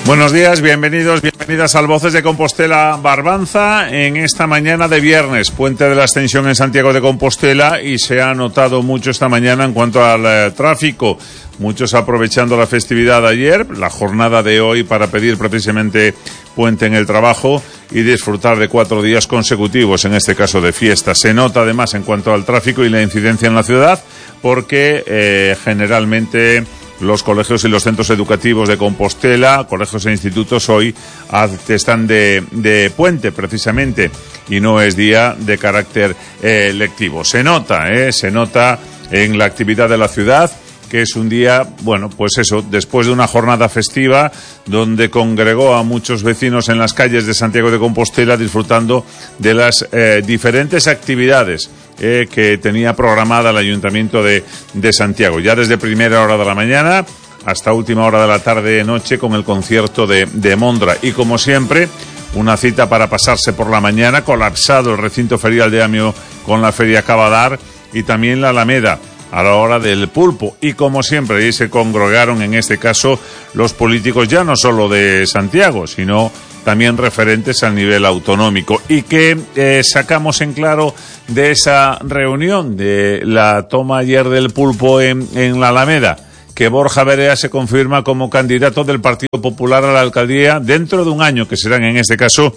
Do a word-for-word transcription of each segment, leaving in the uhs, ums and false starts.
Buenos días, bienvenidos, bienvenidas al Voces de Compostela Barbanza en esta mañana de viernes, puente de la Ascensión en Santiago de Compostela, y se ha notado mucho esta mañana en cuanto al eh, tráfico. Muchos aprovechando la festividad de ayer, la jornada de hoy para pedir precisamente puente en el trabajo y disfrutar de cuatro días consecutivos, en este caso de fiesta. Se nota además en cuanto al tráfico y la incidencia en la ciudad, porque eh, generalmente los colegios y los centros educativos de Compostela, colegios e institutos, hoy están de, de puente precisamente y no es día de carácter eh, lectivo. Se nota, eh, se nota en la actividad de la ciudad, que es un día, bueno, pues eso, después de una jornada festiva donde congregó a muchos vecinos en las calles de Santiago de Compostela disfrutando de las eh, diferentes actividades eh, que tenía programada el Ayuntamiento de, de Santiago. Ya desde primera hora de la mañana hasta última hora de la tarde-noche con el concierto de, de Mondra. Y como siempre, una cita para pasarse por la mañana, colapsado el recinto ferial de Amio con la Feria Cabadar y también la Alameda a la hora del pulpo. Y como siempre, ahí se congregaron en este caso los políticos ya no solo de Santiago, sino también referentes al nivel autonómico. ¿Y qué eh, sacamos en claro de esa reunión, de la toma ayer del pulpo en, en la Alameda? Que Borja Berea se confirma como candidato del Partido Popular a la alcaldía dentro de un año, que serán en este caso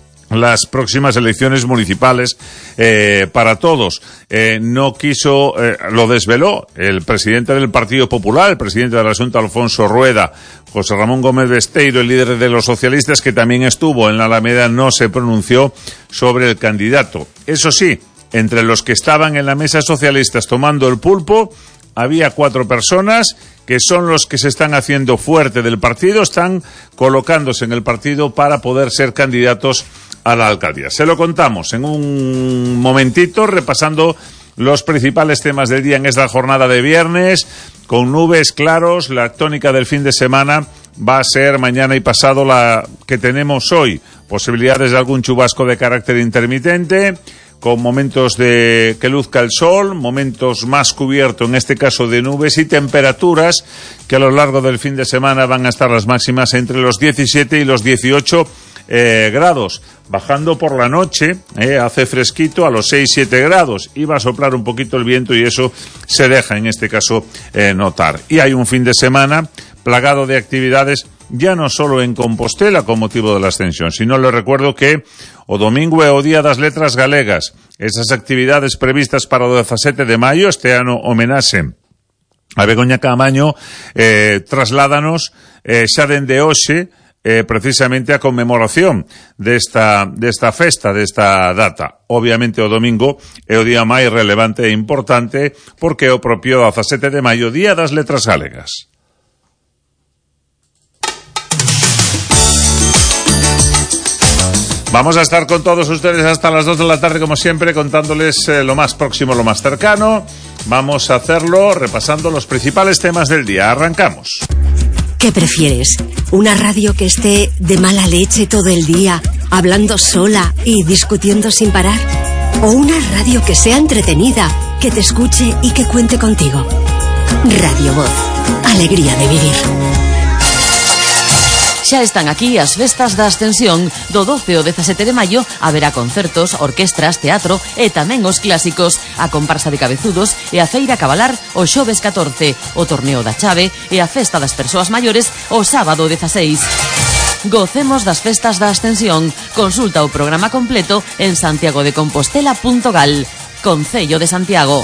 las próximas elecciones municipales eh, para todos. Eh, no quiso, eh, lo desveló el presidente del Partido Popular, el presidente de la Junta, Alfonso Rueda. José Ramón Gómez Besteiro, el líder de los socialistas, que también estuvo en la Alameda, no se pronunció sobre el candidato. Eso sí, entre los que estaban en la mesa socialistas tomando el pulpo, había cuatro personas que son los que se están haciendo fuerte del partido, están colocándose en el partido para poder ser candidatos a la alcaldía. Se lo contamos en un momentito, repasando los principales temas del día en esta jornada de viernes, con nubes claros. La tónica del fin de semana va a ser mañana y pasado la que tenemos hoy. Posibilidades de algún chubasco de carácter intermitente, con momentos de que luzca el sol, momentos más cubiertos, en este caso de nubes, y temperaturas que a lo largo del fin de semana van a estar las máximas entre los diecisiete y los dieciocho eh, grados. Bajando por la noche, eh, hace fresquito a los seis siete grados, y va a soplar un poquito el viento y eso se deja en este caso eh, notar. Y hay un fin de semana plagado de actividades, ya no solo en Compostela con motivo de la Ascensión, sino les recuerdo que o domingo é o Día das Letras Galegas. Esas actividades previstas para o dezasete de maio, este ano homenaxe a Begoña Caamaño, eh, trasládanos eh, xa dende hoxe eh, precisamente a conmemoración desta, desta festa, desta data. Obviamente o domingo é o día máis relevante e importante porque é o propio dezasete de maio, Día das Letras Galegas. Vamos a estar con todos ustedes hasta las dos de la tarde, como siempre, contándoles eh, lo más próximo, lo más cercano. Vamos a hacerlo repasando los principales temas del día. Arrancamos. ¿Qué prefieres? ¿Una radio que esté de mala leche todo el día, hablando sola y discutiendo sin parar? ¿O una radio que sea entretenida, que te escuche y que cuente contigo? Radio Voz. Alegría de vivir. Xa están aquí as festas da Ascensión. Do doce ao dezasete de maio haberá concertos, orquestras, teatro e tamén os clásicos, a comparsa de cabezudos e a feira cabalar o xoves catorce, o torneo da chave e a festa das persoas maiores o sábado dezaseis. Gocemos das festas da Ascensión. Consulta o programa completo en santiagodecompostela punto gal. Concello de Santiago.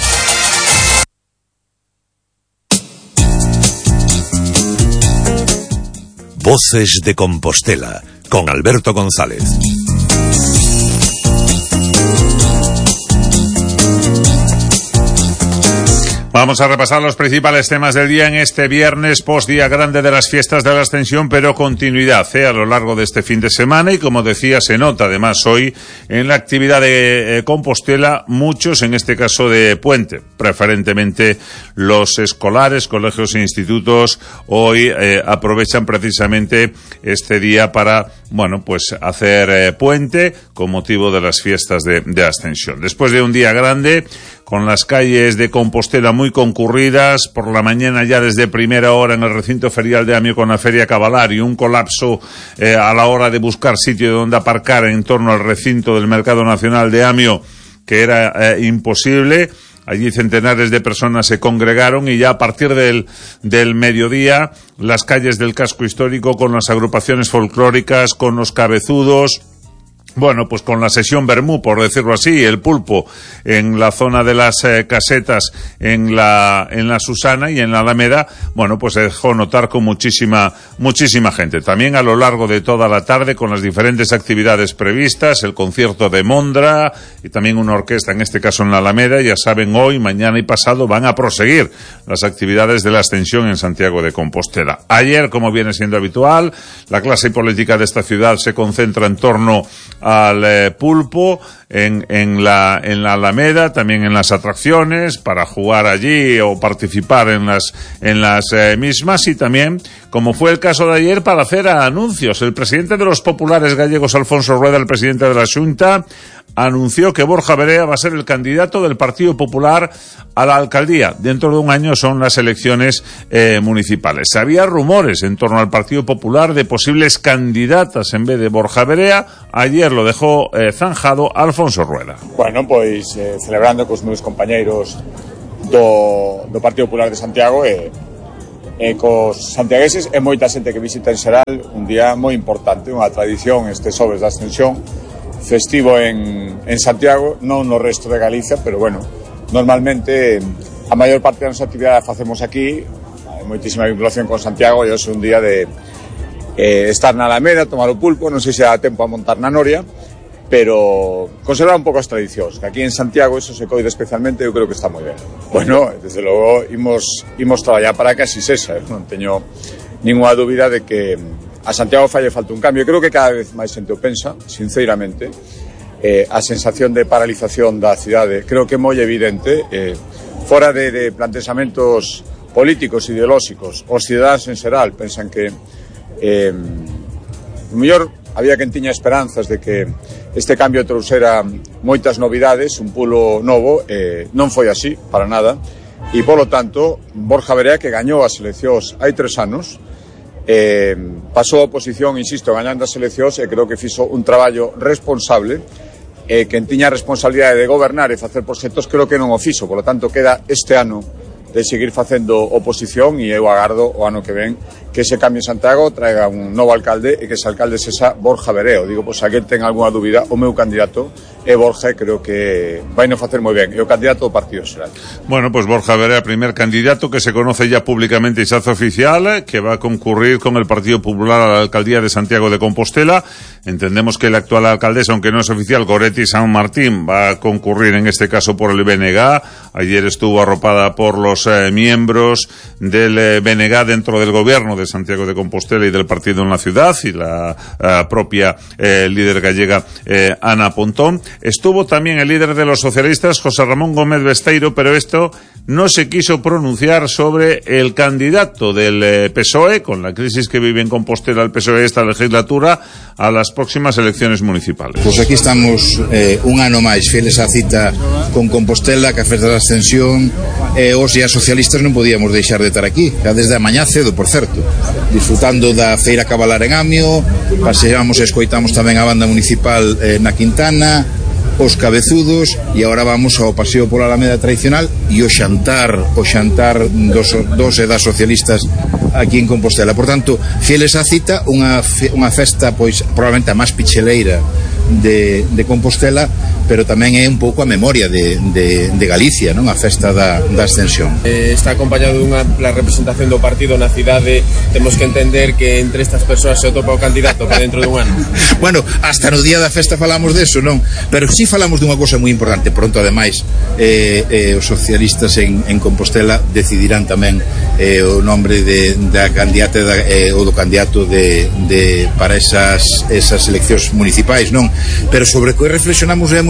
Voces de Compostela, con Alberto González. Vamos a repasar los principales temas del día en este viernes, post día grande de las fiestas de la Ascensión, pero continuidad ¿eh? a lo largo de este fin de semana, y como decía, se nota además hoy en la actividad de eh, Compostela, muchos, en este caso de puente, preferentemente los escolares, colegios e institutos, hoy eh, aprovechan precisamente este día para, bueno, pues hacer eh, puente con motivo de las fiestas de, de Ascensión. Después de un día grande, con las calles de Compostela muy concurridas, por la mañana ya desde primera hora en el recinto ferial de Amio con la Feria Cabalar y un colapso eh, a la hora de buscar sitio donde aparcar en torno al recinto del Mercado Nacional de Amio, que era eh, imposible. Allí centenares de personas se congregaron y ya a partir del, del mediodía las calles del casco histórico con las agrupaciones folclóricas, con los cabezudos, bueno, pues con la sesión Bermú, por decirlo así, el pulpo en la zona de las eh, casetas en la en la Susana y en la Alameda, bueno, pues se dejó notar con muchísima muchísima gente. También a lo largo de toda la tarde con las diferentes actividades previstas, el concierto de Mondra y también una orquesta, en este caso en la Alameda. Ya saben, hoy, mañana y pasado van a proseguir las actividades de la Ascensión en Santiago de Compostela. Ayer, como viene siendo habitual, la clase política de esta ciudad se concentra en torno al eh, pulpo en, en la en la Alameda, también en las atracciones para jugar allí o participar en las en las eh, mismas, y también, como fue el caso de ayer, para hacer anuncios. El presidente de los populares gallegos, Alfonso Rueda, el presidente de la Xunta, anunció que Borja Verea va a ser el candidato del Partido Popular a la alcaldía. Dentro de un año son las elecciones eh, municipales. Había rumores en torno al Partido Popular de posibles candidatas en vez de Borja Verea. Ayer lo dejó eh, zanjado Alfonso Rueda. Bueno, pois eh, celebrando cos meus compañeiros do, do Partido Popular de Santiago e, e cos santiagueses e moita xente que visita en xeral un día moi importante, unha tradición este Sobres da Ascensión, festivo en, en Santiago, non no resto de Galicia, pero bueno, normalmente a maior parte da nosa actividade facemos aquí, hai moitísima vinculación con Santiago, e hoxe un día de eh, estar na Alameda, tomar o pulpo, non sei se dá tempo a montar na Noria, pero conservar un pouco as tradicións, que aquí en Santiago eso se coide especialmente, eu creo que está moi ben. Bueno, desde logo, imos, imos traballar para que así sexa, eh? Non teño ninguna dúbida de que a Santiago falle falta un cambio. Eu creo que cada vez máis xente o pensa, sinceramente. Eh, a sensación de paralización da cidade creo que é moi evidente. Eh, fora de, de plantexamentos políticos, ideolóxicos, os cidadáns en xeral pensan que eh, o mellor había quen tiña esperanzas de que este cambio trouxera moitas novidades, un pulo novo, eh, non foi así, para nada, e polo tanto Borja Verea, que gañou as eleccións hai tres anos, Eh, pasou a oposición, insisto, gañando as eleccións, e creo que fixo un traballo responsable, e eh, quen tiña a responsabilidade de gobernar e facer proxectos creo que non o fixo, por lo tanto queda este ano de seguir facendo oposición, e eu agardo o ano que ven que ese cambio en Santiago traiga un novo alcalde e que ese alcalde sexa Borja Verea. Digo, pois, pues, a quen ten algunha dúbida, o meu candidato é Borja, e creo que vai no facer moi ben, é o candidato do Partido Xeral. Bueno, pues Borja Verea, primer candidato que se conoce ya públicamente y se hace oficial, que va a concurrir con el Partido Popular a la alcaldía de Santiago de Compostela. Entendemos que la actual alcaldesa, aunque no es oficial, Goretti San Martín, va a concurrir en este caso por el B N G. Ayer estuvo arropada por los eh, miembros del eh, B N G dentro del gobierno de Santiago de Compostela y del partido en la ciudad, y la eh, propia eh, líder gallega eh, Ana Pontón. Estuvo también el líder de los socialistas, José Ramón Gómez Besteiro, pero esto no se quiso pronunciar sobre el candidato del eh, P S O E, con la crisis que vive en Compostela el P S O E esta legislatura, a las próximas elecciones municipales. Pues aquí estamos eh, un ano máis, fieles á cita con Compostela, que a festa da Ascensión, e eh, os e as socialistas non podíamos deixar de estar aquí, xa desde a mañá cedo, por certo, disfrutando da Feira Cabalar en Amio, paseamos e escoitamos tamén a banda municipal eh, na Quintana, os cabezudos, e agora vamos ao paseo pola Alameda tradicional e o xantar, o xantar dos, dos e das socialistas aquí en Compostela. Por tanto, fieles á cita, unha, unha festa pois probablemente a máis picheleira de, de Compostela, pero tamén é un pouco a memoria de, de, de Galicia, non? A festa da, da Ascensión. Eh, está acompañado dunha la representación do partido na cidade. Temos que entender que entre estas persoas se atopa o candidato para dentro dun ano. Bueno, hasta no día da festa falamos deso, non? Pero si falamos dunha cousa moi importante. Pronto, ademais, eh, eh, os socialistas en, en Compostela decidirán tamén eh, o nombre de, da candidata da, eh, ou do candidato de, de, para esas, esas eleccións municipais, non? Pero sobre o que reflexionamos é moi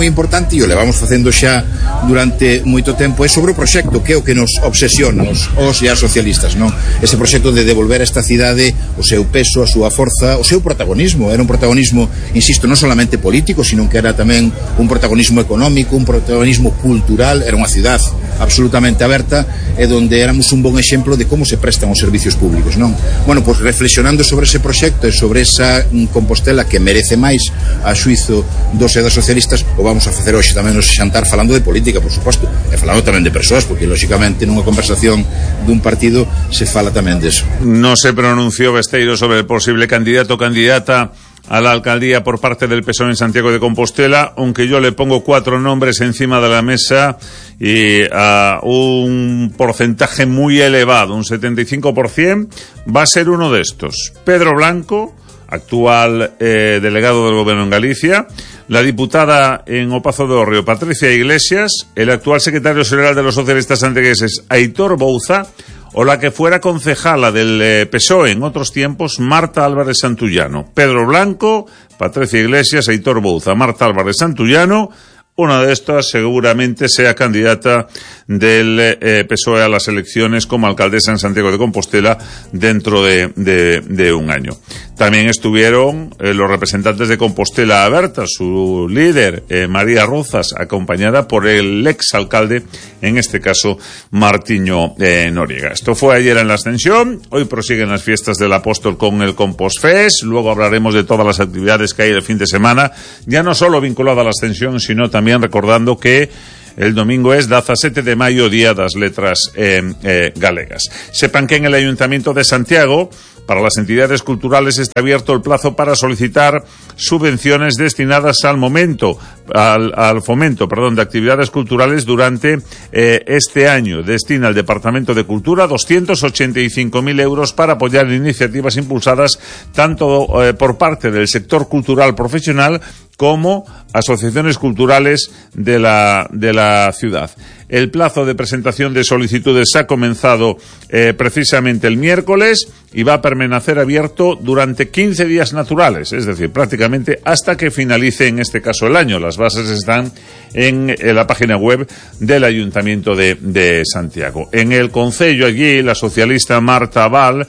moi importante, e o levamos facendo xa durante moito tempo, é sobre o proxecto, que é o que nos obsesiona os, os e as socialistas, non? Ese proxecto de devolver a esta cidade o seu peso, a súa forza, o seu protagonismo. Era un protagonismo, insisto, non solamente político, sino que era tamén un protagonismo económico, un protagonismo cultural. Era unha cidade absolutamente aberta e donde éramos un bon exemplo de como se prestan os servicios públicos, non? Bueno, pois reflexionando sobre ese proxecto e sobre esa Compostela que merece máis a xuizo dos e das socialistas, o vamos a facer hoxe tamén nos xantar falando de política, por suposto, e falando tamén de persoas, porque lóxicamente nunha conversación dun partido se fala tamén deso. No se pronunció Besteiro sobre el posible candidato o candidata a la alcaldía por parte del P S O E en Santiago de Compostela, aunque yo le pongo cuatro nombres encima de la mesa y a un porcentaje muy elevado, un setenta y cinco por ciento, va a ser uno de estos. Pedro Blanco, actual eh, delegado del Gobierno en Galicia, la diputada en Opazo de Orrio, Patricia Iglesias, el actual secretario general de los socialistas santiagueses, Aitor Bouza, o la que fuera concejala del eh, P S O E en otros tiempos, Marta Álvarez Santullano. Pedro Blanco, Patricia Iglesias, Aitor Bouza, Marta Álvarez Santullano. Una de estas seguramente sea candidata del eh, P S O E a las elecciones como alcaldesa en Santiago de Compostela dentro de, de, de un año. También estuvieron eh, los representantes de Compostela Aberta, su líder, eh, María Rozas, acompañada por el exalcalde, en este caso, Martiño eh, Noriega. Esto fue ayer en la Ascensión. Hoy prosiguen las fiestas del Apóstol con el Compost Fest. Luego hablaremos de todas las actividades que hay el fin de semana, ya no solo vinculada a la Ascensión, sino también También recordando que el domingo es dezasete de mayo, Día das Letras eh, eh, Galegas. Sepan que en el Ayuntamiento de Santiago, para las entidades culturales, está abierto el plazo para solicitar subvenciones destinadas al momento, al, al fomento, perdón, de actividades culturales durante eh, este año. Destina el Departamento de Cultura doscientos ochenta y cinco mil euros para apoyar iniciativas impulsadas tanto eh, por parte del sector cultural profesional como asociaciones culturales de la, de la ciudad. El plazo de presentación de solicitudes ha comenzado eh, precisamente el miércoles y va a permanecer abierto durante quince días naturales, es decir, prácticamente hasta que finalice en este caso el año. Las bases están en, en la página web del Ayuntamiento de, de Santiago. En el concello allí, la socialista Marta Val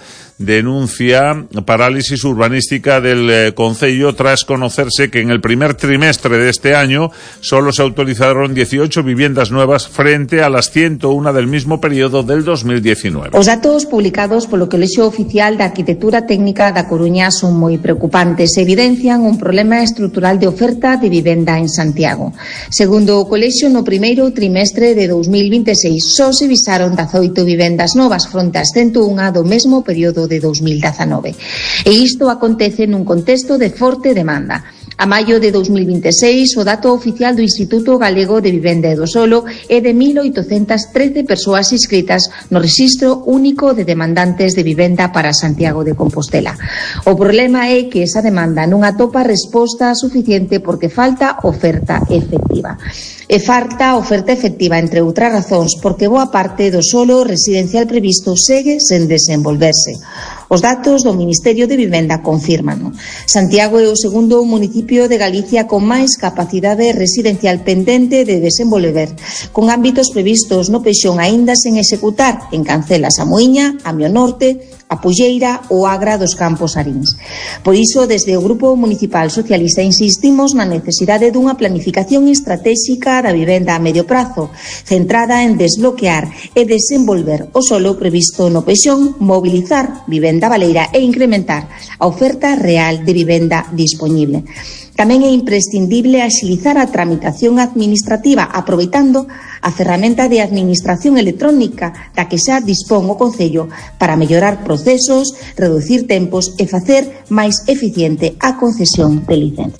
denuncia parálisis urbanística del eh, concello tras conocerse que en el primer trimestre de este año solo se autorizaron dieciocho viviendas nuevas frente a las ciento uno del mismo periodo del dos mil diecinueve. Os datos publicados polo Colexio Oficial de Arquitectura Técnica da Coruña son moi preocupantes e evidencian un problema estrutural de oferta de vivenda en Santiago. Segundo o Colexio, no primeiro trimestre de dos mil veintiséis só se visaron dezaoito vivendas novas fronte ás ciento uno do mesmo período de dos mil dezanove. E isto acontece nun contexto de forte demanda. A maio de dos mil veintiséis, o dato oficial do Instituto Galego de Vivenda e do Solo é de mil oitocentas trece persoas inscritas no Rexistro Único de Demandantes de Vivenda para Santiago de Compostela. O problema é que esa demanda non atopa resposta suficiente porque falta oferta efectiva. E falta oferta efectiva, entre outras razóns, porque boa parte do solo residencial previsto segue sen desenvolverse. Os datos do Ministerio de Vivenda confirman. Santiago é o segundo municipio de Galicia con máis capacidade residencial pendente de desenvolver, con ámbitos previstos no Peixón aínda sen executar en Cancelas, a Muiña, a Mio Norte, a Pulleira ou Agra dos Campos Arins. Por iso, desde o Grupo Municipal Socialista insistimos na necesidade dunha planificación estratégica da vivenda a medio prazo, centrada en desbloquear e desenvolver o solo previsto no Peixón, mobilizar vivenda baleira e incrementar a oferta real de vivenda disponible. Tamén é imprescindible axilizar a tramitación administrativa aproveitando a ferramenta de administración electrónica da que xa dispón o Concello para mellorar procesos, reducir tempos e facer máis eficiente a concesión de licencia.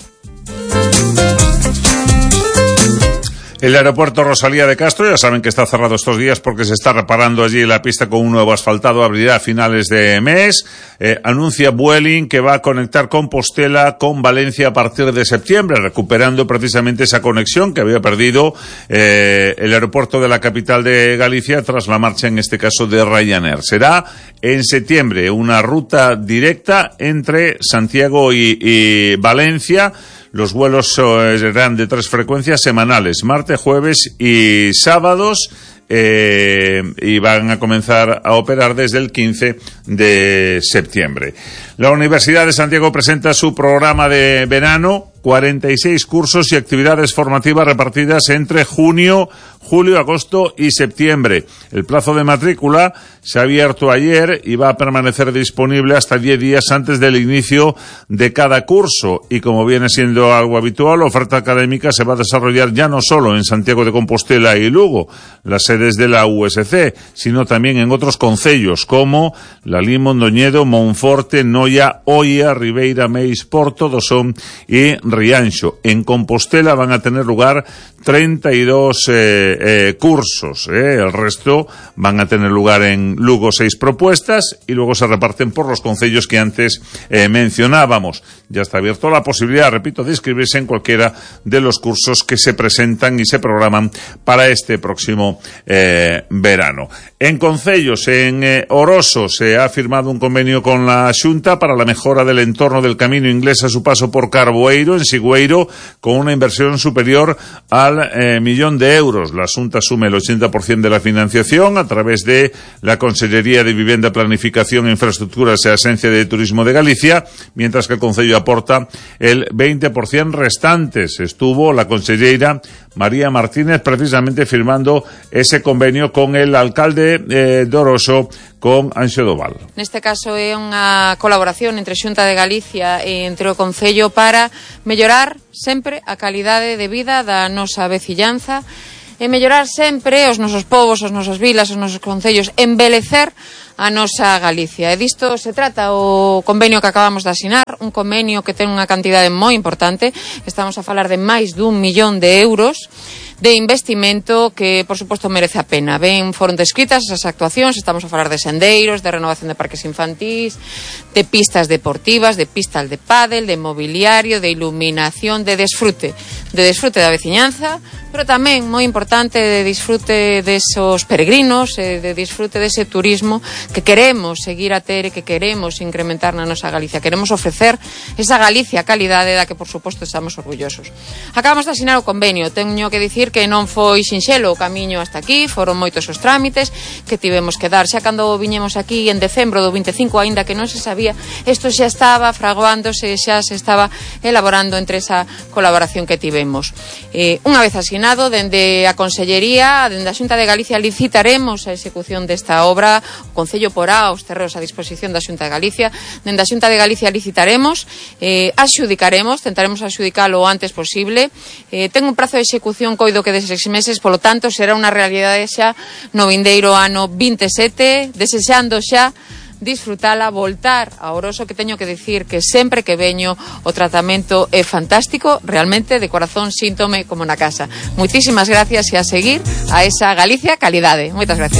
El aeropuerto Rosalía de Castro, ya saben que está cerrado estos días porque se está reparando allí la pista con un nuevo asfaltado, abrirá a finales de mes. Eh, anuncia Vueling que va a conectar Compostela con Valencia a partir de septiembre, recuperando precisamente esa conexión que había perdido eh, el aeropuerto de la capital de Galicia tras la marcha, en este caso, de Ryanair. Será en septiembre una ruta directa entre Santiago y, y Valencia. Los vuelos serán de tres frecuencias semanales, martes, jueves y sábados. Eh, y van a comenzar a operar desde el quince de septiembre. La Universidad de Santiago presenta su programa de verano, cuarenta y seis cursos y actividades formativas repartidas entre junio, julio, agosto y septiembre. El plazo de matrícula se ha abierto ayer y va a permanecer disponible hasta diez días antes del inicio de cada curso. Y como viene siendo algo habitual, la oferta académica se va a desarrollar ya no solo en Santiago de Compostela y Lugo, las sedes de la U S C, sino también en otros concellos como Lalín, Mondoñedo, Monforte, Noia, Oia, Ribeira, Meis, Porto, Dosón y Rianxo. En Compostela van a tener lugar treinta y dos eh, eh, cursos, eh. El resto van a tener lugar en Lugo, seis propuestas, y luego se reparten por los concellos que antes eh, mencionábamos. Ya está abierto la posibilidad, repito, de inscribirse en cualquiera de los cursos que se presentan y se programan para este próximo eh, verano. En concellos, en eh, Oroso, se ha firmado un convenio con la Xunta para la mejora del entorno del camino inglés a su paso por Carboeiro, en Sigüeiro, con una inversión superior al eh, millón de euros. La Xunta asume el ochenta por ciento de la financiación a través de la Consellería de Vivienda, Planificación, Infraestructuras y Asencia de Turismo de Galicia, mientras que el Concello aporta el veinte por ciento restantes. Estuvo la consellera María Martínez precisamente firmando ese convenio con el alcalde eh, de Oroso, con Anxo Doval. Neste caso é unha colaboración entre Xunta de Galicia e entre o Concello para mellorar sempre a calidade de vida da nosa vecillanza e mellorar sempre os nosos povos, as nosas vilas, os nosos concellos, embelecer a nosa Galicia. E disto se trata o convenio que acabamos de asinar, un convenio que ten unha cantidade moi importante. Estamos a falar de máis dun millón de euros de investimento que, por suposto, merece a pena. Ben, foron descritas esas actuacións, estamos a falar de sendeiros, de renovación de parques infantís, de pistas deportivas, de pistas de pádel, de mobiliario, de iluminación, de desfrute, de desfrute da veciñanza, pero tamén, moi importante, de disfrute desos peregrinos, de disfrute dese turismo que queremos seguir a ter e que queremos incrementar na nosa Galicia. Queremos ofrecer esa Galicia calidade da que, por suposto, estamos orgullosos. Acabamos de asinar o convenio. Teño que dicir que non foi sinxelo o camiño hasta aquí, foron moitos os trámites que tivemos que dar. Xa cando viñemos aquí en decembro do vinte e cinco, aínda que non se sabía, isto xa estaba fraguándose, xa se estaba elaborando entre esa colaboración que tivemos. Eh, unha vez asinado, dende a Consellería, dende a Xunta de Galicia, licitaremos a execución desta obra. O Concello porá os terreos a disposición da Xunta de Galicia. Dende a Xunta de Galicia licitaremos, eh, axudicaremos, tentaremos axudicalo o antes posible. Eh, ten un prazo de execución coido que de seis meses, polo tanto, será unha realidade xa no vindeiro ano vinte e sete, desexando xa disfrutala, voltar a Oroso, que teño que dicir que sempre que veño o tratamento é fantástico, realmente de corazón síntome como na casa. Moitísimas gracias e a seguir a esa Galicia calidade. Moitas gracias.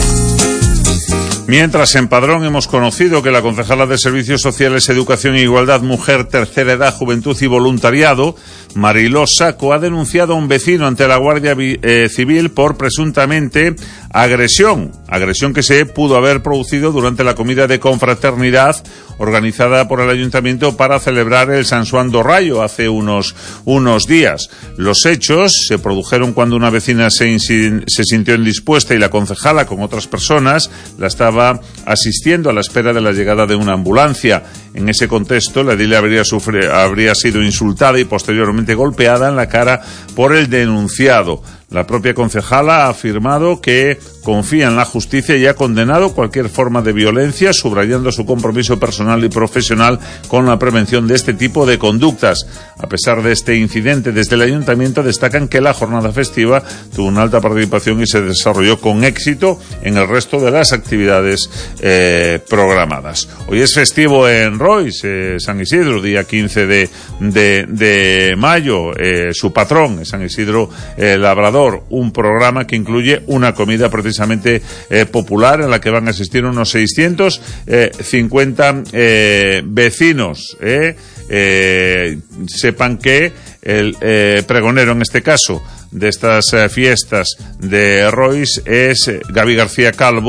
Mientras, en Padrón hemos conocido que la concejala de Servicios Sociales, Educación e Igualdad, Mujer, Tercera Edad, Juventud y Voluntariado, Mariló Saco, ha denunciado a un vecino ante la Guardia eh, Civil por presuntamente agresión, agresión que se pudo haber producido durante la comida de confraternidad organizada por el Ayuntamiento para celebrar el San Xuan do Raio hace unos, unos días. Los hechos se produjeron cuando una vecina se, se sintió indispuesta y la concejala, con otras personas, la estaba asistiendo a la espera de la llegada de una ambulancia. En ese contexto, la edil habría, sufre, habría sido insultada y posteriormente golpeada en la cara por el denunciado. La propia concejala ha afirmado que confía en la justicia y ha condenado cualquier forma de violencia, subrayando su compromiso personal y profesional con la prevención de este tipo de conductas. A pesar de este incidente, desde el Ayuntamiento destacan que la jornada festiva tuvo una alta participación y se desarrolló con éxito en el resto de las actividades eh, programadas. Hoy es festivo en Rois, eh, San Isidro, día quince de, de, de mayo. Eh, su patrón es San Isidro eh, Labrador. Un programa que incluye una comida precisamente eh, popular en la que van a asistir unos seiscientos cincuenta eh, vecinos. Eh, eh, sepan que el eh, pregonero, en este caso, de estas eh, fiestas de Rois es eh, Gaby García Calvo,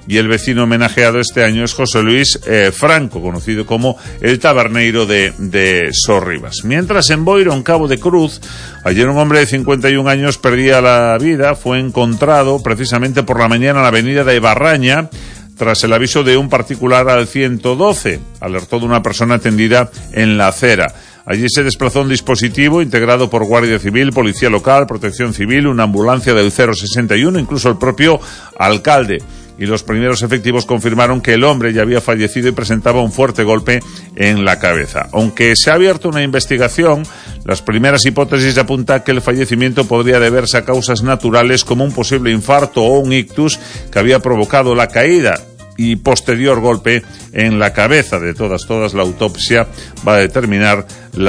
y el vecino homenajeado este año es José Luis eh, Franco, conocido como el taberneiro de, de Sorribas. Mientras en Boiro, en Cabo de Cruz, ayer un hombre de cincuenta y un años perdía la vida, fue encontrado precisamente por la mañana en la avenida de Barraña, tras el aviso de un particular al ciento doce, alertó de una persona tendida en la acera. Allí se desplazó un dispositivo integrado por Guardia Civil, Policía Local, Protección Civil, una ambulancia del cero sesenta y uno, incluso el propio alcalde. Y los primeros efectivos confirmaron que el hombre ya había fallecido y presentaba un fuerte golpe en la cabeza. Aunque se ha abierto una investigación, las primeras hipótesis apuntan que el fallecimiento podría deberse a causas naturales como un posible infarto o un ictus que había provocado la caída y posterior golpe en la cabeza. De todas, todas, la autopsia va a determinar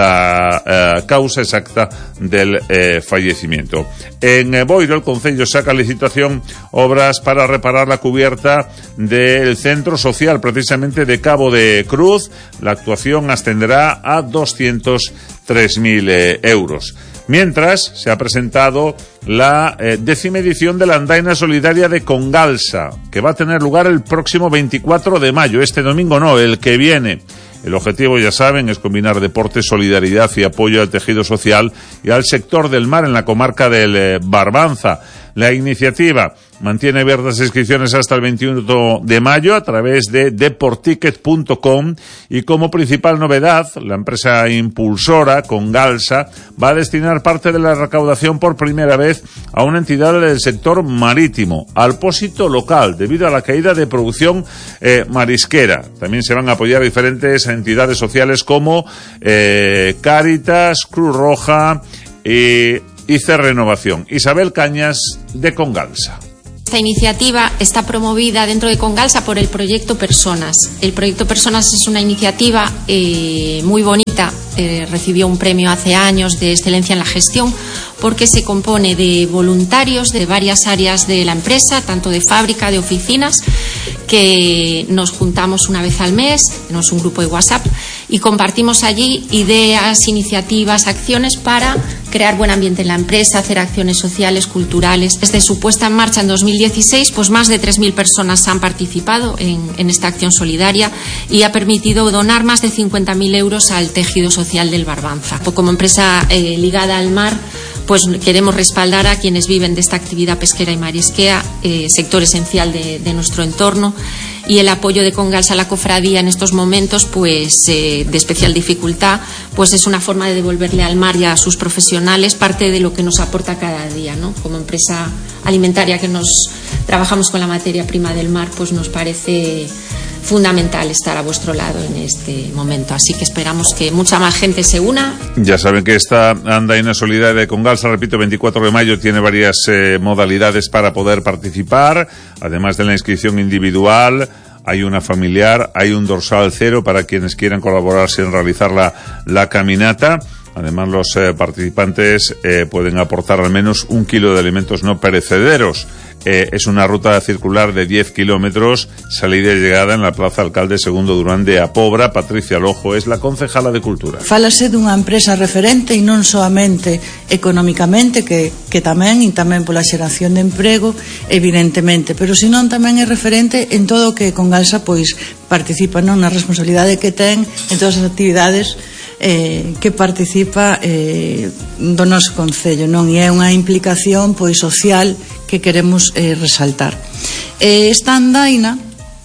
la eh, causa exacta del eh, fallecimiento. En eh, Boiro, el Concello saca a licitación obras para reparar la cubierta del centro social, precisamente de Cabo de Cruz. La actuación ascenderá a doscientos tres mil eh, euros. Mientras, se ha presentado la eh, décima edición de la Andaina Solidaria de Congalsa, que va a tener lugar el próximo veinticuatro de mayo, este domingo no, el que viene. El objetivo, ya saben, es combinar deporte, solidaridad y apoyo al tejido social y al sector del mar en la comarca del eh, Barbanza. La iniciativa mantiene abiertas inscripciones hasta el veintiuno de mayo a través de deporticket punto com y como principal novedad, la empresa impulsora Congalsa va a destinar parte de la recaudación por primera vez a una entidad del sector marítimo, al pósito local, debido a la caída de producción eh, marisquera. También se van a apoyar diferentes entidades sociales como eh, Cáritas, Cruz Roja y I C E Renovación. Isabel Cañas, de Congalsa. Esta iniciativa está promovida dentro de Congalsa por el proyecto Personas. El proyecto Personas es una iniciativa eh, muy bonita, eh, recibió un premio hace años de excelencia en la gestión porque se compone de voluntarios de varias áreas de la empresa, tanto de fábrica, de oficinas, que nos juntamos una vez al mes, tenemos un grupo de WhatsApp y compartimos allí ideas, iniciativas, acciones para crear buen ambiente en la empresa, hacer acciones sociales, culturales. Desde su puesta en marcha en dos mil dieciséis, pues más de tres mil personas han participado en, en esta acción solidaria y ha permitido donar más de cincuenta mil euros al tejido social del Barbanza. Como empresa eh, ligada al mar, pues queremos respaldar a quienes viven de esta actividad pesquera y marisquera, eh, sector esencial de, de nuestro entorno, y el apoyo de Congalsa a la cofradía en estos momentos pues eh, de especial dificultad, pues es una forma de devolverle al mar y a sus profesionales parte de lo que nos aporta cada día, ¿no? Como empresa alimentaria que nos trabajamos con la materia prima del mar, pues nos parece fundamental estar a vuestro lado en este momento. Así que esperamos que mucha más gente se una. Ya saben que esta Andaina Solidaria de Congalsa, repito, veinticuatro de mayo, tiene varias eh, modalidades para poder participar. Además de la inscripción individual, hay una familiar, hay un dorsal cero para quienes quieran colaborar sin realizar la, la caminata. Además, los eh, participantes eh, pueden aportar al menos un kilo de alimentos no perecederos. Eh, es una ruta circular de diez kilómetros, salida y llegada en la Plaza Alcalde Segundo Durán de Apobra. Patricia Lojo es la concejala de Cultura. Fálase dunha empresa referente e non soamente económicamente, que, que tamén, e tamén pola xeración de emprego, evidentemente, pero senón tamén é referente en todo o que Congalsa pois participa, non, na responsabilidade que ten en todas as actividades eh, que participa eh, do noso Concello, non? E é unha implicación pois social que queremos eh, resaltar. Eh, esta andaina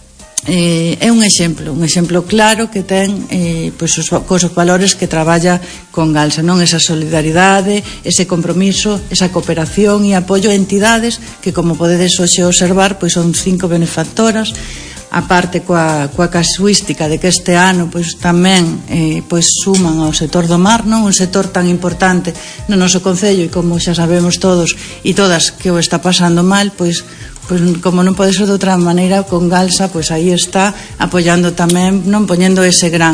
eh, é un exemplo, un exemplo claro que ten eh, pois os, cos valores que traballa Congalsa, non? Esa solidaridade, ese compromiso, esa cooperación e apoio a entidades que, como podedes hoxe observar, pois son cinco benefactoras. A parte coa, coa casuística de que este ano pois tamén eh, pois suman ao sector do mar, non? Un sector tan importante no noso concello e como xa sabemos todos e todas que o está pasando mal, pois pois como non pode ser de outra maneira, Congalsa pois aí está apoiando tamén, non, poñendo ese gran.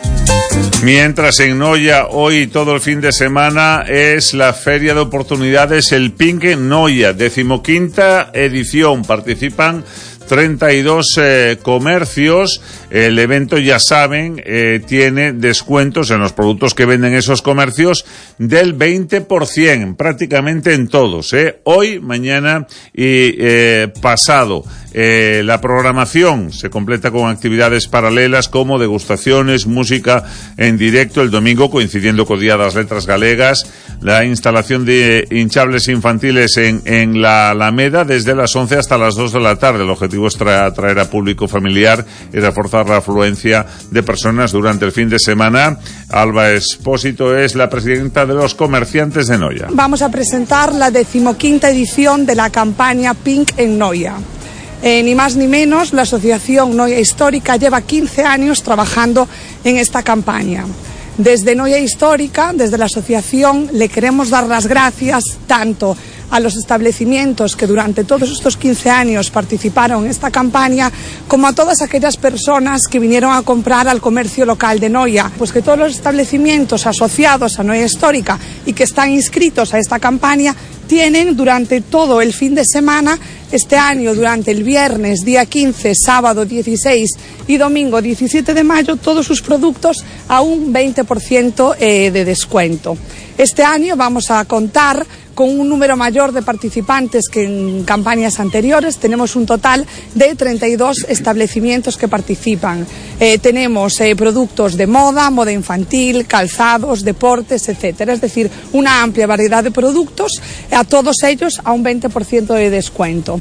Mientras en Noia, hoy todo el fin de semana es la Feria de Oportunidades El Pinque Noia, decimoquinta edición. Participan treinta y dos eh, comercios. El evento, ya saben, eh, tiene descuentos en los productos que venden esos comercios del veinte por ciento, prácticamente en todos, ¿eh? Hoy, mañana y eh, pasado. Eh, la programación se completa con actividades paralelas como degustaciones, música en directo el domingo coincidiendo con Día das Letras Galegas, la instalación de hinchables infantiles en, en la Alameda desde las once hasta las dos de la tarde. El objetivo es tra- atraer a público familiar y reforzar la afluencia de personas durante el fin de semana. Alba Espósito es la presidenta de los comerciantes de Noia. Vamos a presentar la decimoquinta edición de la campaña Pink en Noia. Eh, ni más ni menos, la Asociación Noia Histórica lleva quince años trabajando en esta campaña. Desde Noia Histórica, desde la asociación, le queremos dar las gracias tanto a los establecimientos que durante todos estos quince años participaron en esta campaña, como a todas aquellas personas que vinieron a comprar al comercio local de Noia. Pues que todos los establecimientos asociados a Noia Histórica y que están inscritos a esta campaña tienen durante todo el fin de semana, este año durante el viernes día quince, sábado dieciséis y domingo diecisiete de mayo, todos sus productos a un veinte por ciento eh, de descuento. Este año vamos a contar con un número mayor de participantes que en campañas anteriores. Tenemos un total de treinta y dos establecimientos que participan. Eh, tenemos eh, productos de moda, moda infantil, calzados, deportes, etcétera. Es decir, una amplia variedad de productos, a todos ellos a un veinte por ciento de descuento.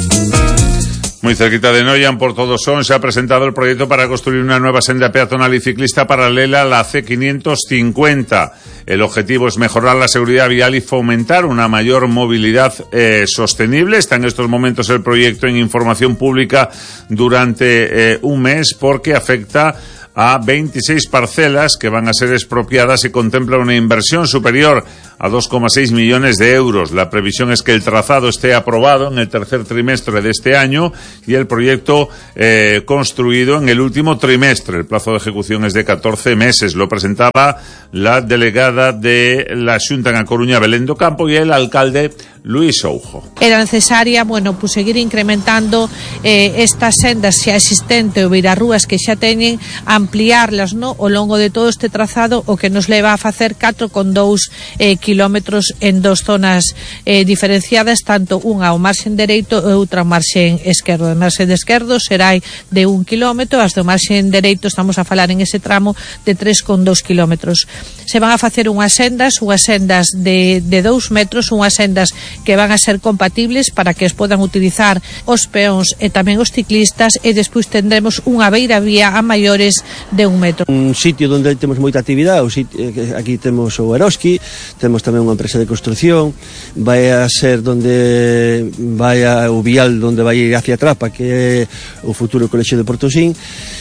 Muy cerquita de Noia, en Portodosón, se ha presentado el proyecto para construir una nueva senda peatonal y ciclista paralela a la C quinientos cincuenta. El objetivo es mejorar la seguridad vial y fomentar una mayor movilidad eh, sostenible. Está en estos momentos el proyecto en información pública durante eh, un mes porque afecta a veintiséis parcelas que van a ser expropiadas y contempla una inversión superior a dos coma seis millones de euros. La previsión es que el trazado esté aprobado en el tercer trimestre de este año y el proyecto eh, construido en el último trimestre. El plazo de ejecución es de catorce meses. Lo presentaba la delegada de la Xunta en A Coruña, Belén do Campo, y el alcalde Luis Oujo. Era necesaria, bueno, pues seguir incrementando eh, estas sendas xa existentes ou beirarrúas que xa teñen, ampliarlas, no, ao longo de todo este trazado, o que nos leva a facer catro coma dous eh, kilómetros en dos zonas eh, diferenciadas, tanto unha ao marxen dereito e outra ao marxen esquerdo. O marxen esquerdo será de un kilómetro, as do marxen dereito estamos a falar en ese tramo de tres coma dous kilómetros. Se van a facer unhas sendas, unhas sendas de, de dous metros, unhas sendas que van a ser compatibles para que os podan utilizar os peóns e tamén os ciclistas, e despois tendremos unha beira vía a maiores de un metro. Un sitio onde temos moita actividade, o sitio, aquí temos o Eroski, temos tamén unha empresa de construcción, vai a ser donde vai a, o vial onde vai ir hacia Trapa, que é o futuro colexio de Portosín.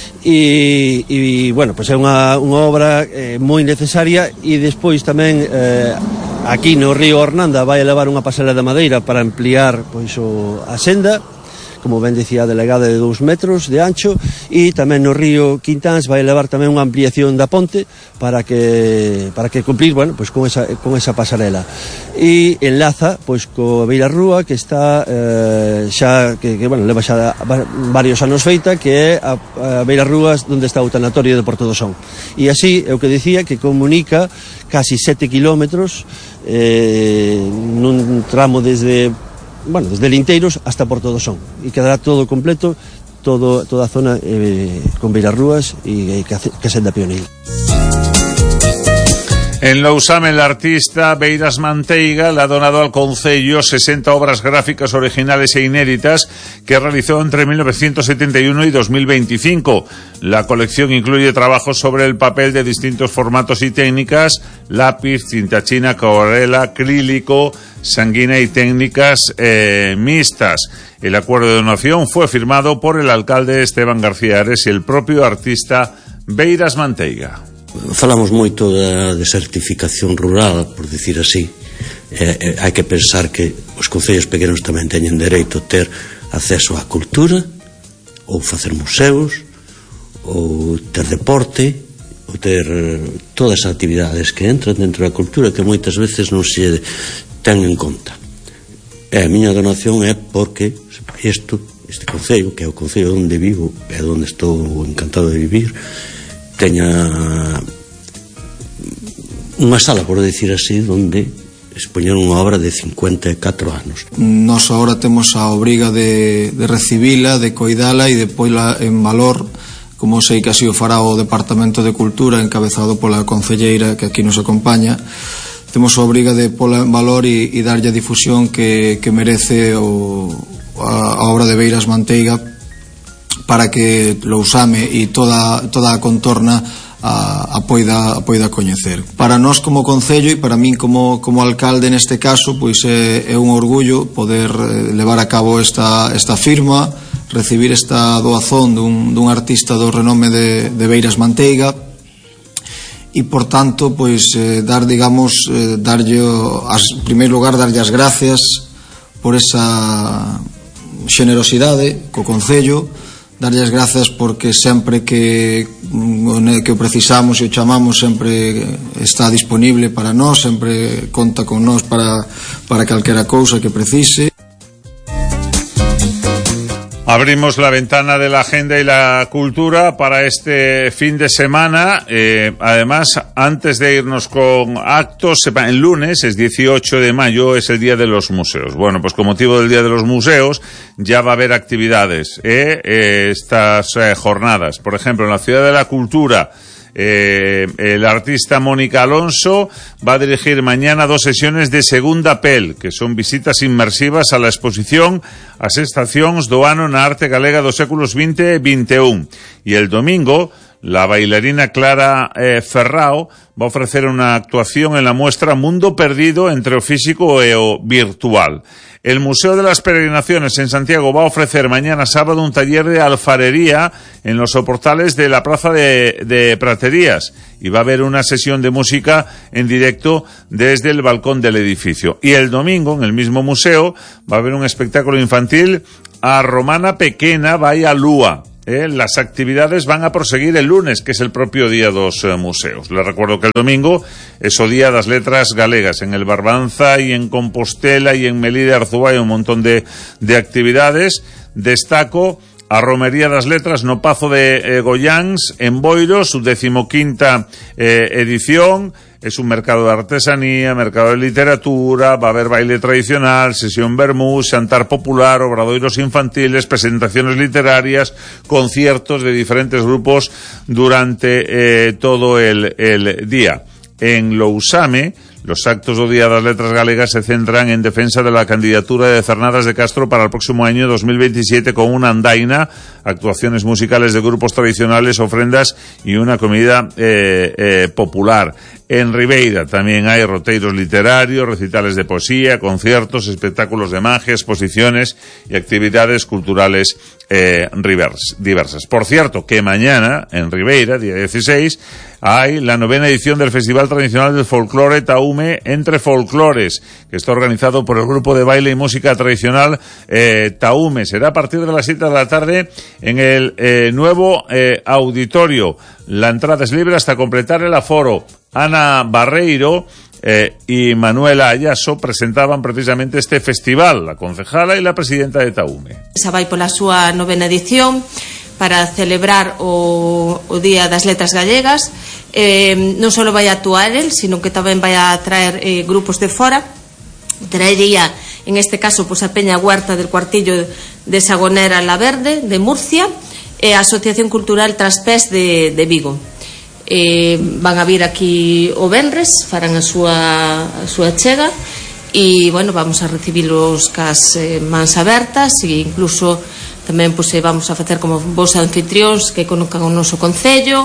E, e bueno, pues é unha, unha obra eh, moi necesaria. E despois tamén eh, aquí no río Hornanda vai a levar unha pasarela de madeira para ampliar pois o, a senda, como ben dicía a delegada, de dous metros de ancho, e tamén no río Quintáns vai levar tamén unha ampliación da ponte para que para que cumplir, bueno, pues con esa con esa pasarela. E enlaza pois co beirarrúa que está eh, xa que, que bueno, leva xa varios anos feita, que é a, a beirarrúas onde está o tanatorio de Portodosón. E así é o que dicía, que comunica casi sete kilómetros eh, nun tramo desde bueno, desde Linteiros hasta Portodosón, e quedará todo completo, todo, toda a zona eh, con beirarrúas e, e que, que senda peonil. En Lousame, el artista Beiras Manteiga le ha donado al concello sesenta obras gráficas originales e inéditas que realizó entre mil novecientos setenta y uno y dos mil veinticinco. La colección incluye trabajos sobre el papel de distintos formatos y técnicas, lápiz, tinta china, acuarela, acrílico, sanguínea y técnicas eh, mixtas. El acuerdo de donación fue firmado por el alcalde Esteban García Ares y el propio artista Beiras Manteiga. Falamos moito da desertificación rural, por dicir así. Eh, eh, hai que pensar que os concellos pequenos tamén teñen dereito a ter acceso á cultura, ou facer museos, ou ter deporte, ou ter todas as actividades que entran dentro da cultura, que moitas veces non se ten en conta. E a miña donación é porque isto, este concello, que é o concello onde vivo e onde estou encantado de vivir, teña unha sala, por decir así, onde expoñer unha obra de cincuenta e catro anos. Nos agora temos a obriga de, de recibila, de coidala e de poila en valor, como sei que así o fará o Departamento de Cultura encabezado pola concelleira que aquí nos acompaña. Temos a obriga de pola en valor e, e darlle a difusión que, que merece o, a, a obra de Beiras Manteiga, para que Lousame e toda, toda a contorna a, a, poida, a poida coñecer. Para nós como Concello e para min como, como alcalde neste caso, pois é, é un orgullo poder levar a cabo esta, esta firma, recibir esta doazón dun, dun artista do renome de, de Beiras Manteiga e, por tanto, pois eh, dar, digamos, eh, darlle, as, en primeiro lugar, darlle as gracias por esa xenerosidade co Concello, darlle as grazas porque sempre que que o precisamos e o chamamos sempre está disponible para nós, sempre conta con nós para, para calquera cousa que precise. Abrimos la ventana de la agenda y la cultura para este fin de semana. Eh, además, antes de irnos con actos, el lunes es dieciocho de mayo, es el Día de los Museos. Bueno, pues con motivo del Día de los Museos ya va a haber actividades, ¿eh? Eh, estas eh, jornadas. Por ejemplo, en la Ciudad de la Cultura, Eh, el artista Mónica Alonso va a dirigir mañana dos sesiones de segunda pel, que son visitas inmersivas a la exposición As estacións do ano na arte galega dos séculos vinte e vinte e un. Y el domingo, la bailarina Clara eh, Ferrao va a ofrecer una actuación en la muestra Mundo Perdido entre o físico e o virtual. El Museo de las Peregrinaciones en Santiago va a ofrecer mañana sábado un taller de alfarería en los soportales de la Plaza de, de Praterías, y va a haber una sesión de música en directo desde el balcón del edificio. Y el domingo, en el mismo museo, va a haber un espectáculo infantil A Romana Pequena vai a Lúa. Eh, las actividades van a proseguir el lunes, que es el propio día dos eh, museos. Les recuerdo que el domingo es o día das letras galegas en el Barbanza y en Compostela y en Melide Arzúa. Hay un montón de, de actividades. Destaco a Romería das Letras no Pazo de eh, Goiáns en Boiro, su decimoquinta eh, edición. Es un mercado de artesanía, mercado de literatura, va a haber baile tradicional, sesión vermú, xantar popular, obradoiros infantiles, presentaciones literarias, conciertos de diferentes grupos durante eh, todo el, el día. En Lousame, los actos do Día das Letras Galegas se centran en defensa de la candidatura de Cernadas de Castro para el próximo año dos mil veintisiete, con una andaina, actuaciones musicales de grupos tradicionales, ofrendas y una comida eh, eh, popular. En Ribeira también hay roteiros literarios, recitales de poesía, conciertos, espectáculos de magia, exposiciones y actividades culturales eh, diversas. Por cierto, que mañana, en Ribeira, día dieciséis, hay la novena edición del Festival Tradicional del Folclore Taume Entre Folclores, que está organizado por el grupo de baile y música tradicional eh, Taume. Será a partir de las siete de la tarde en el eh, nuevo eh, auditorio. La entrada es libre hasta completar el aforo. Ana Barreiro eh, y Manuela Ayaso presentaban precisamente este festival, la concejala y la presidenta de Taume. Esa vai pola súa novena edición para celebrar o, o Día das Letras Gallegas. Eh, non só vai a actuar el, sino que tamén vai a traer eh, grupos de fora. Traería, en este caso, pues, a Peña Huerta del Cuartillo de Sagonera La Verde, de Murcia, e a Asociación Cultural Traspés de, de Vigo. Eh, van a vir aquí o venres, farán a súa, a súa chega, e, bueno, vamos a recibilos cas eh, mans abertas, e incluso tamén pues, vamos a facer como vos anfitrións que conozcan o noso concello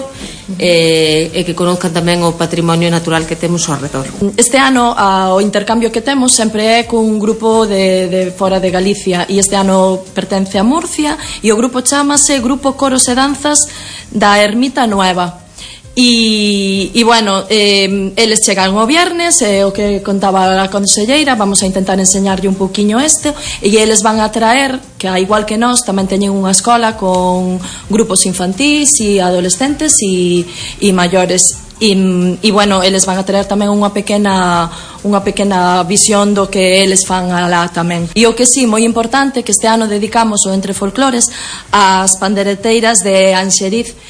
eh, e que conozcan tamén o patrimonio natural que temos ao redor. Este ano a, o intercambio que temos sempre é cun grupo de, de fora de Galicia, e este ano pertence a Murcia, e o grupo chamase Grupo Coros e Danzas da Ermita Nueva. E, e bueno, eh, eles chegan o viernes, eh, o que contaba a conselleira, vamos a intentar enseñarlle un pouquiño este, e eles van a traer, que a igual que nós, tamén teñen unha escola con grupos infantís e adolescentes e, e maiores. E, e bueno, eles van a traer tamén unha pequena unha pequena visión do que eles fan alá tamén. E o que sí, moi importante, que este ano dedicamos o Entre Folclores ás pandereteiras de Anxeriz,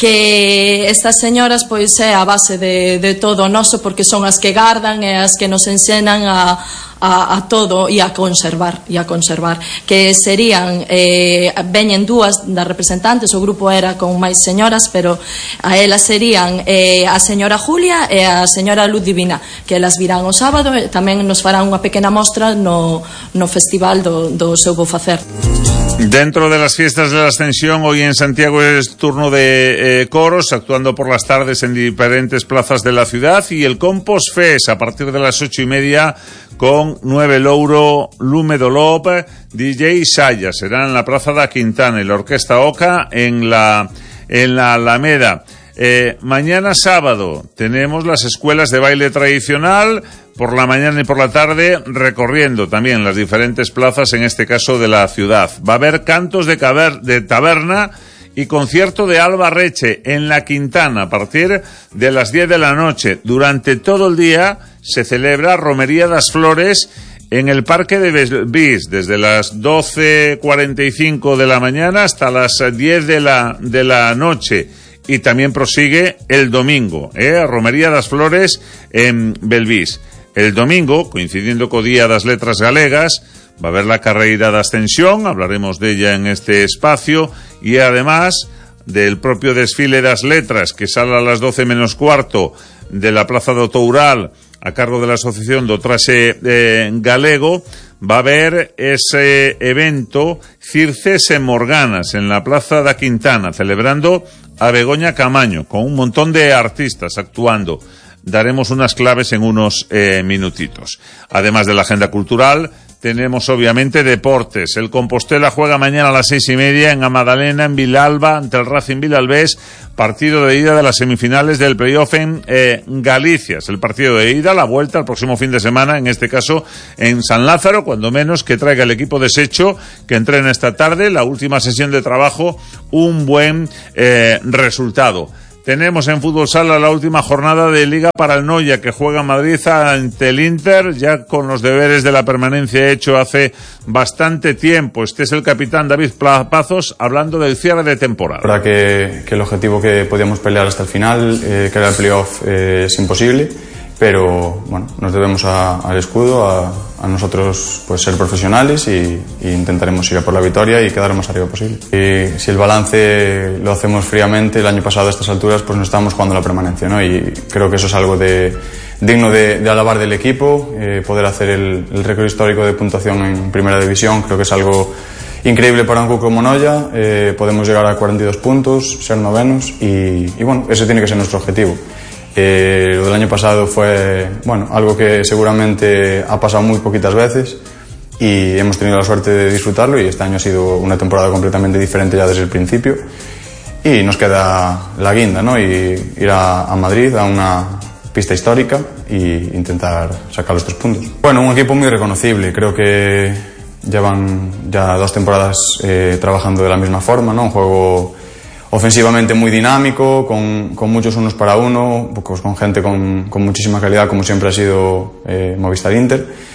que estas señoras pois é a base de, de todo o noso, porque son as que gardan e as que nos ensenan a, a, a todo e a conservar e a conservar, que serían eh, veñen dúas das representantes, o grupo era con máis señoras, pero a elas serían eh, a señora Julia e a señora Luz Divina, que elas virán o sábado e tamén nos farán unha pequena mostra no, no festival do, do seu bo facer. Dentro de las fiestas de la Ascensión, hoy en Santiago es turno de eh, coros, actuando por las tardes en diferentes plazas de la ciudad, y el Compost Fest a partir de las ocho y media con Nueve Louro, Lume Dolop, D J Saya. Será en la Plaza da Quintana y la Orquesta Oca en la, en la Alameda. Eh, mañana sábado tenemos las escuelas de baile tradicional por la mañana y por la tarde, recorriendo también las diferentes plazas, en este caso de la ciudad. Va a haber cantos de, caber, de taberna y concierto de Alba Reche en la Quintana a partir de las diez de la noche. Durante todo el día se celebra Romería das Flores en el Parque de Belvís, desde las doce cuarenta y cinco de la mañana hasta las diez de la, de la noche. Y también prosigue el domingo, ¿eh? Romería das Flores en Belvís. El domingo, coincidiendo co Día das Letras Galegas, va a haber la carreira da Ascensión, hablaremos de ella en este espacio, y además del propio desfile das letras, que sale a las doce menos cuarto de la Plaza do Toural, a cargo de la Asociación do Traxe eh, Galego. Va a haber ese evento Circes e Morganas en la Plaza da Quintana, celebrando a Begoña Camaño, con un montón de artistas actuando. Daremos unas claves en unos eh, minutitos. Además de la agenda cultural, tenemos obviamente deportes. El Compostela juega mañana a las seis y media en Amadalena, en Vilalba, ante el Racing Vilalbés, partido de ida de las semifinales del playoff en eh, Galicia. Es el partido de ida, la vuelta el próximo fin de semana, en este caso en San Lázaro, cuando menos que traiga el equipo deshecho, que entrena esta tarde, la última sesión de trabajo, un buen eh, resultado. Tenemos en Fútbol Sala la última jornada de Liga para el Noia, que juega en Madrid ante el Inter, ya con los deberes de la permanencia hecho hace bastante tiempo. Este es el capitán David Pazos hablando del cierre de temporada. La verdad que, que el objetivo que podíamos pelear hasta el final, eh, que era el playoff, eh, es imposible, pero bueno, nos debemos a, al escudo, a, a nosotros pues ser profesionales y, y intentaremos ir a por la victoria y quedar lo más arriba posible. Y si el balance lo hacemos fríamente, el año pasado a estas alturas pues no estábamos jugando la permanencia, ¿no? Y creo que eso es algo de, digno de, de alabar del equipo, eh, poder hacer el, el récord histórico de puntuación en primera división, creo que es algo increíble para un club como Noia. Eh, podemos llegar a cuarenta y dos puntos, ser novenos y, y bueno, ese tiene que ser nuestro objetivo. Eh, lo del año pasado fue bueno, algo que seguramente ha pasado muy poquitas veces y hemos tenido la suerte de disfrutarlo, y este año ha sido una temporada completamente diferente ya desde el principio, y nos queda la guinda, ¿no? Y ir a, a Madrid, a una pista histórica, e intentar sacar los tres puntos. Bueno, un equipo muy reconocible, creo que llevan ya dos temporadas eh, trabajando de la misma forma, ¿no? Un juego ofensivamente muy dinámico, con, con muchos unos para uno, pues con gente con, con muchísima calidad, como siempre ha sido eh, Movistar Inter.